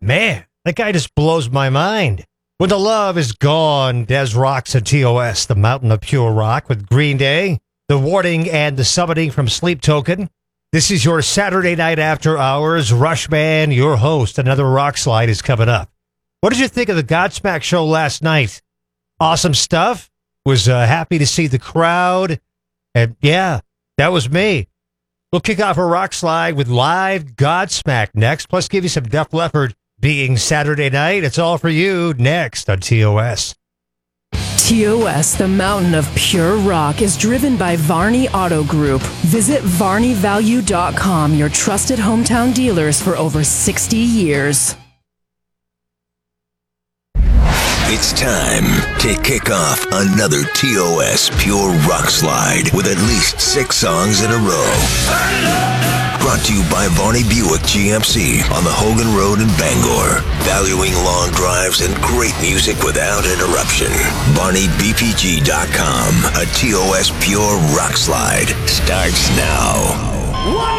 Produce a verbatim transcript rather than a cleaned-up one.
Man, that guy just blows my mind. When the love is gone, Des rocks at T O S, the mountain of pure rock with Green Day, The Warning, and The Summoning from Sleep Token. This is your Saturday night after hours. Rushman, your host. Another rock slide is coming up. What did you think of the Godsmack show last night? Awesome stuff. Was uh, happy to see the crowd. And yeah, that was me. We'll kick off a rock slide with live Godsmack next, plus give you some Def Leppard being Saturday night. It's all for you next on T O S. T O S, the mountain of pure rock, is driven by Varney Auto Group. Visit varney value dot com, your trusted hometown dealers for over sixty years. It's time to kick off another T O S Pure Rock Slide with at least six songs in a row. Brought to you by Varney Buick G M C on the Hogan Road in Bangor. Valuing long drives and great music without interruption. varney b p g dot com. A T O S Pure Rock Slide starts now.